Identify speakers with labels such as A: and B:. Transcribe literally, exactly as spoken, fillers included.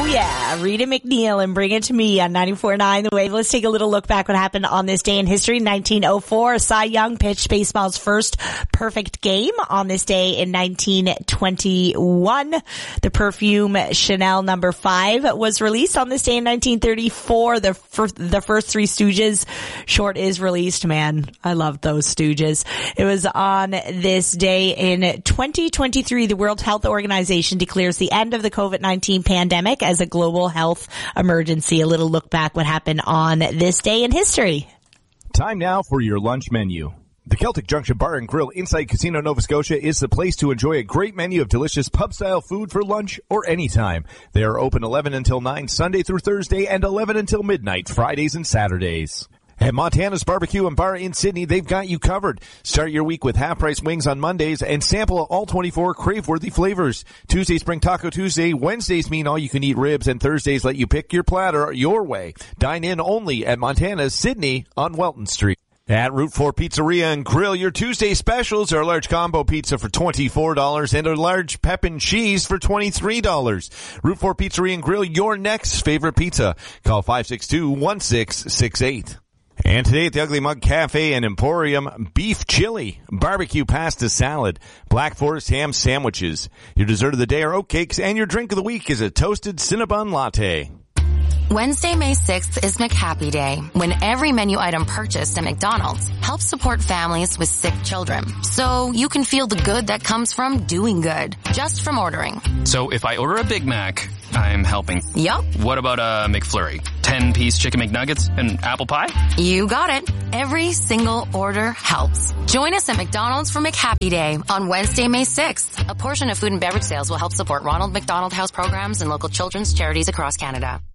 A: Oh, yeah. Rita McNeil and Bring It To Me on ninety-four point nine The Wave. Let's take a little look back what happened on this day in history. nineteen oh four, Cy Young pitched baseball's first perfect game. On this day in nineteen twenty-one, the perfume Chanel number five was released. On this day in nineteen thirty-four, the, fir- the first Three Stooges short is released. Man, I love those Stooges. It was on this day in twenty twenty-three, the World Health Organization declares the end of the COVID nineteen pandemic as a global health emergency. A little look back what happened on this day in history.
B: Time now for your lunch menu. The Celtic Junction Bar and Grill inside Casino Nova Scotia is the place to enjoy a great menu of delicious pub-style food for lunch or anytime. They are open eleven until nine Sunday through Thursday and eleven until midnight Fridays and Saturdays. At Montana's Barbecue and Bar in Sydney, they've got you covered. Start your week with half-price wings on Mondays and sample all twenty-four crave-worthy flavors. Tuesdays bring Taco Tuesday, Wednesdays mean all-you-can-eat ribs, and Thursdays let you pick your platter your way. Dine in only at Montana's Sydney on Welton Street. At Route four Pizzeria and Grill, your Tuesday specials are a large combo pizza for twenty-four dollars and a large pep and cheese for twenty-three dollars. Route four Pizzeria and Grill, your next favorite pizza. Call five six two, one six six eight. And today at the Ugly Mug Cafe and Emporium, beef chili, barbecue pasta salad, Black Forest ham sandwiches. Your dessert of the day are oatcakes, and your drink of the week is a toasted Cinnabon latte.
C: Wednesday, May sixth is McHappy Day, when every menu item purchased at McDonald's helps support families with sick children. So you can feel the good that comes from doing good, just from ordering.
D: So if I order a Big Mac, I'm helping.
C: Yup.
D: What about a McFlurry? ten-piece chicken McNuggets and apple pie?
C: You got it. Every single order helps. Join us at McDonald's for McHappy Day on Wednesday, May sixth. A portion of food and beverage sales will help support Ronald McDonald House programs and local children's charities across Canada.